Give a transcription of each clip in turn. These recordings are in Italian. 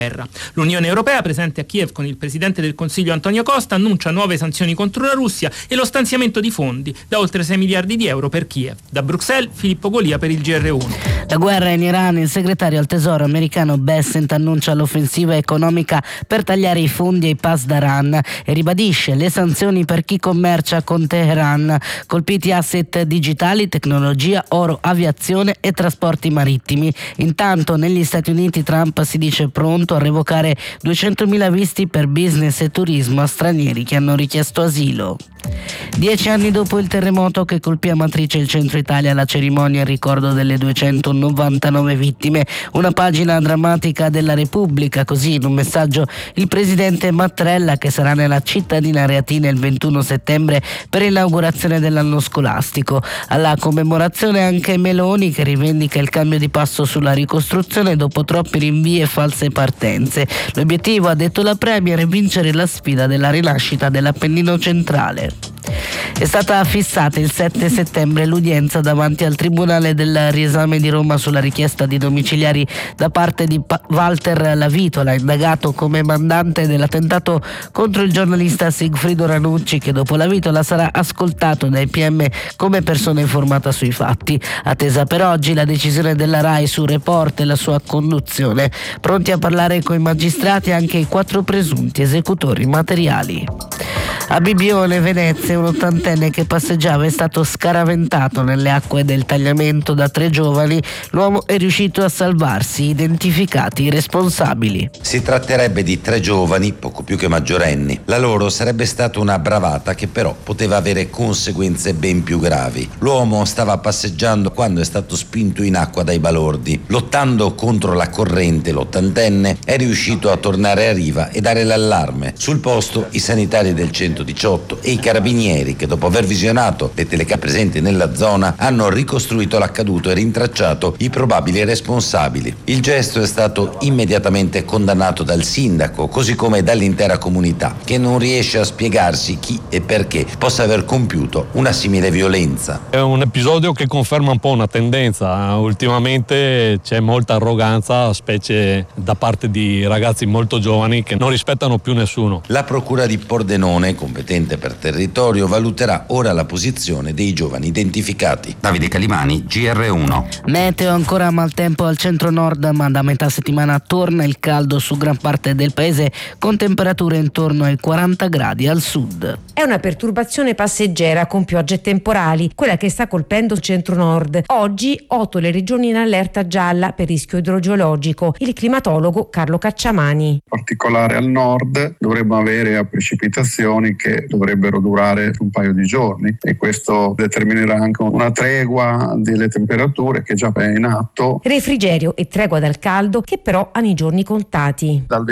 L'Unione Europea, presente a Kiev con il Presidente del Consiglio Antonio Costa, annuncia nuove sanzioni contro la Russia e lo stanziamento di fondi da oltre 6 miliardi di euro per Kiev. Da Bruxelles, Filippo Golia per il GR1. La guerra in Iran, il segretario al tesoro americano Bessent annuncia l'offensiva economica per tagliare i fondi ai Pasdaran e ribadisce le sanzioni per chi commercia con Teheran, colpiti asset digitali, tecnologia, oro, aviazione e trasporti marittimi. Intanto negli Stati Uniti Trump si dice pronto a revocare 200.000 visti per business e turismo a stranieri che hanno richiesto asilo. 10 anni dopo il terremoto che colpì a Amatrice il centro Italia, la cerimonia in ricordo delle 299 vittime, una pagina drammatica della Repubblica, così in un messaggio il presidente Mattarella, che sarà nella cittadina areatina il 21 settembre per l'inaugurazione dell'anno scolastico. Alla commemorazione anche Meloni, che rivendica il cambio di passo sulla ricostruzione dopo troppi rinvii e false partenze. L'obiettivo, ha detto la Premier, è vincere la sfida della rinascita dell'Appennino centrale. È stata fissata il 7 settembre l'udienza davanti al Tribunale del Riesame di Roma sulla richiesta di domiciliari da parte di Walter Lavitola, indagato come mandante dell'attentato contro il giornalista Sigfrido Ranucci, che dopo Lavitola sarà ascoltato dai PM come persona informata sui fatti. Attesa per oggi la decisione della RAI su Report e la sua conduzione. Pronti a parlare coi magistrati anche i 4 presunti esecutori materiali. A Bibione, Venezia, un ottantenne che passeggiava è stato scaraventato nelle acque del tagliamento da 3 giovani. L'uomo è riuscito a salvarsi, identificati i responsabili. Si tratterebbe di 3 giovani, poco più che maggiorenni. La loro sarebbe stata una bravata che però poteva avere conseguenze ben più gravi. L'uomo stava passeggiando quando è stato spinto in acqua dai balordi. Lottando contro la corrente, l'ottantenne è riuscito a tornare a riva e dare l'allarme. Sul posto i sanitari del 118 e i carabinieri, che dopo aver visionato le telecamere presenti nella zona hanno ricostruito l'accaduto e rintracciato i probabili responsabili. Il gesto è stato immediatamente condannato dal sindaco, così come dall'intera comunità, che non riesce a spiegarsi chi e perché possa aver compiuto una simile violenza. È un episodio che conferma un po' una tendenza. Ultimamente c'è molta arroganza, specie da parte di ragazzi molto giovani che non rispettano più nessuno. La procura di Pordenone, competente per territorio, valuterà ora la posizione dei giovani identificati. Davide Calimani, GR1. Meteo ancora maltempo al centro-nord, ma da metà settimana torna il caldo su gran parte del paese, con temperature intorno ai 40 gradi al sud. È una perturbazione passeggera con piogge temporali, quella che sta colpendo il centro-nord. Oggi 8 le regioni in allerta gialla per rischio idrogeologico. Il climatologo Carlo Cacciamani. In particolare al nord dovremmo avere precipitazioni che dovrebbero durare un paio di giorni, e questo determinerà anche una tregua delle temperature che già è in atto. Refrigerio e tregua dal caldo che però hanno i giorni contati. Dal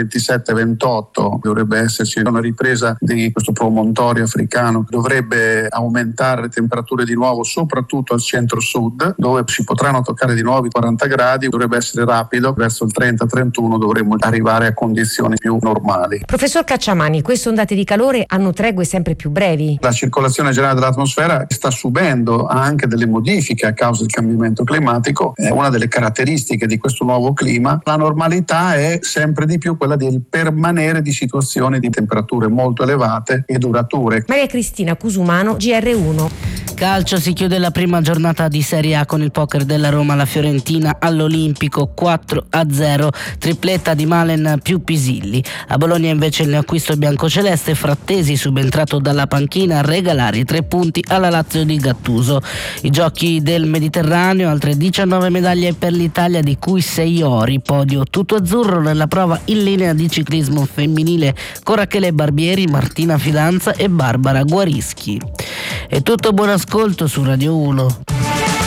27-28 dovrebbe esserci una ripresa di questo promontorio africano che dovrebbe aumentare le temperature di nuovo, soprattutto al centro-sud, dove si potranno toccare di nuovo i 40 gradi. Dovrebbe essere rapido, verso il 30-31 dovremmo arrivare a condizioni più normali. Professor Cacciamani, queste ondate di calore hanno tregue sempre più brevi. La circolazione generale dell'atmosfera sta subendo anche delle modifiche a causa del cambiamento climatico. È una delle caratteristiche di questo nuovo clima. La normalità è sempre di più quella del permanere di situazioni di temperature molto elevate e durature. Maria Cristina Cusumano, GR1. Calcio, si chiude la prima giornata di Serie A con il poker della Roma. La Fiorentina all'Olimpico 4-0, tripletta di Malen più Pisilli. A Bologna invece il acquisto biancoceleste, Frattesi subentrato dalla panchina a regalare i 3 punti alla Lazio di Gattuso. I giochi del Mediterraneo, altre 19 medaglie per l'Italia, di cui 6 ori, podio tutto azzurro nella prova in linea di ciclismo femminile con Rachele Barbieri, Martina Fidanza e Barbara Guarischi. È tutto, buon ascolto su Radio 1.